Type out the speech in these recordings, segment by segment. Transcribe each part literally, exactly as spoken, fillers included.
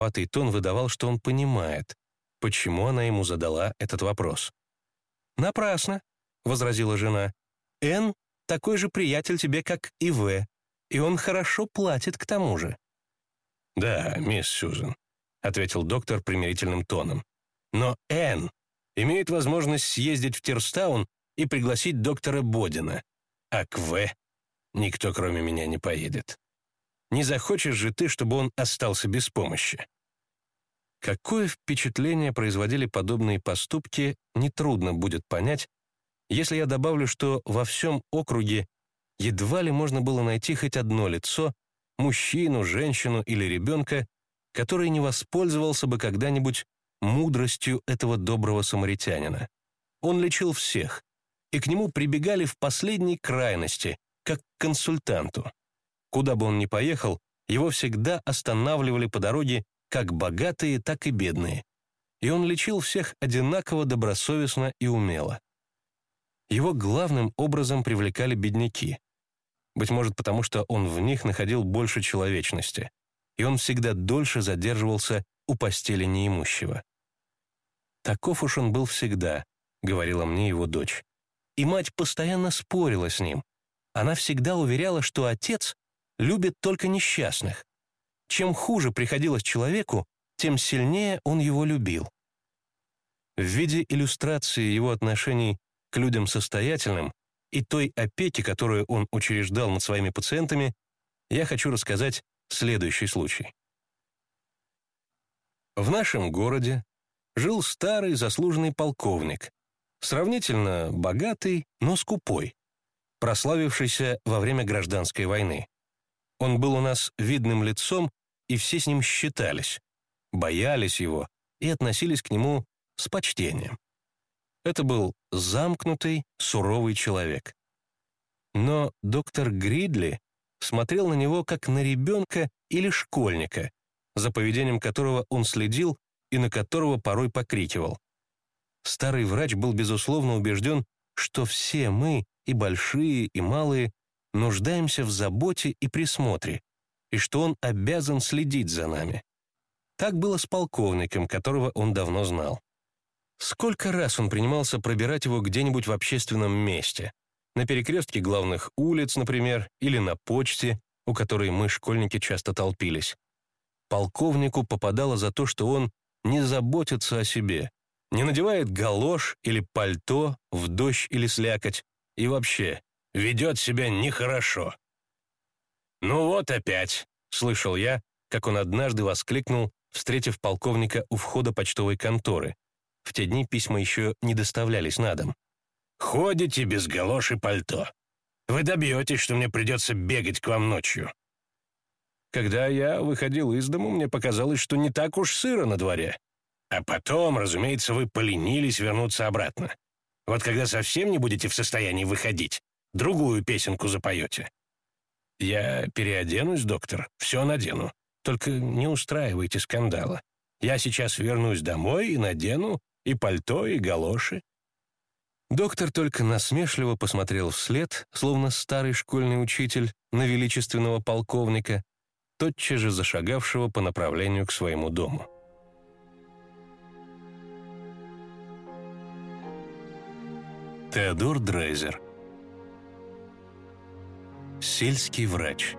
ватый тон выдавал, что он понимает, почему она ему задала этот вопрос. «Напрасно», — возразила жена. «Н такой же приятель тебе, как и В, и он хорошо платит к тому же». «Да, мисс Сьюзен», — ответил доктор примирительным тоном. «Но Н имеет возможность съездить в Тирстаун и пригласить доктора Бодина, а к В никто, кроме меня, не поедет. Не захочешь же ты, чтобы он остался без помощи?» Какое впечатление производили подобные поступки, нетрудно будет понять, если я добавлю, что во всем округе едва ли можно было найти хоть одно лицо, мужчину, женщину или ребенка, который не воспользовался бы когда-нибудь мудростью этого доброго самаритянина. Он лечил всех, и к нему прибегали в последней крайности, как к консультанту. Куда бы он ни поехал, его всегда останавливали по дороге как богатые, так и бедные, и он лечил всех одинаково добросовестно и умело. Его главным образом привлекали бедняки, быть может потому, что он в них находил больше человечности, и он всегда дольше задерживался у постели неимущего. «Таков уж он был всегда», — говорила мне его дочь. И мать постоянно спорила с ним. Она всегда уверяла, что отец любит только несчастных. Чем хуже приходилось человеку, тем сильнее он его любил. В виде иллюстрации его отношений к людям состоятельным и той опеки, которую он учреждал над своими пациентами, я хочу рассказать следующий случай. В нашем городе жил старый заслуженный полковник, сравнительно богатый, но скупой, прославившийся во время гражданской войны. Он был у нас видным лицом, и все с ним считались, боялись его и относились к нему с почтением. Это был замкнутый, суровый человек. Но доктор Гридли смотрел на него как на ребенка или школьника, за поведением которого он следил и на которого порой покрикивал. Старый врач был безусловно убежден, что все мы, и большие, и малые, нуждаемся в заботе и присмотре, и что он обязан следить за нами. Так было с полковником, которого он давно знал. Сколько раз он принимался пробирать его где-нибудь в общественном месте, на перекрестке главных улиц, например, или на почте, у которой мы, школьники, часто толпились. Полковнику попадало за то, что он не заботится о себе, не надевает галош или пальто в дождь или слякоть и вообще ведет себя нехорошо. «Ну вот опять», — слышал я, как он однажды воскликнул, встретив полковника у входа почтовой конторы. В те дни письма еще не доставлялись на дом. «Ходите без галош и пальто. Вы добьетесь, что мне придется бегать к вам ночью». Когда я выходил из дому, мне показалось, что не так уж сыро на дворе. А потом, разумеется, вы поленились вернуться обратно. Вот когда совсем не будете в состоянии выходить, другую песенку запоете. «Я переоденусь, доктор, все надену. Только не устраивайте скандала. Я сейчас вернусь домой и надену и пальто, и галоши». Доктор только насмешливо посмотрел вслед, словно старый школьный учитель, на величественного полковника, тотчас же зашагавшего по направлению к своему дому. Теодор Дрейзер. Сельский врач.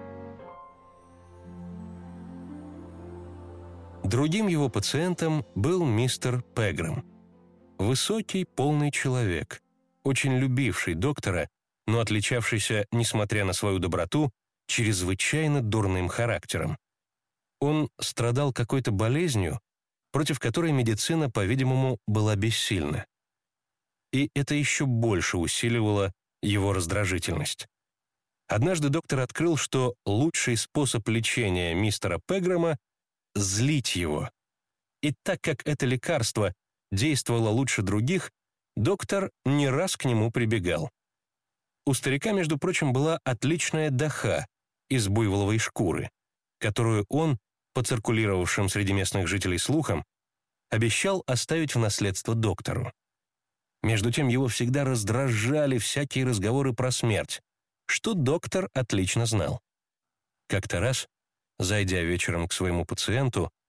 Другим его пациентом был мистер Пеграм. Высокий, полный человек, очень любивший доктора, но отличавшийся, несмотря на свою доброту, чрезвычайно дурным характером. Он страдал какой-то болезнью, против которой медицина, по-видимому, была бессильна. И это еще больше усиливало его раздражительность. Однажды доктор открыл, что лучший способ лечения мистера Пеграма — злить его. И так как это лекарство действовало лучше других, доктор не раз к нему прибегал. У старика, между прочим, была отличная даха из буйволовой шкуры, которую он, по циркулировавшим среди местных жителей слухам, обещал оставить в наследство доктору. Между тем его всегда раздражали всякие разговоры про смерть, что доктор отлично знал. Как-то раз, зайдя вечером к своему пациенту,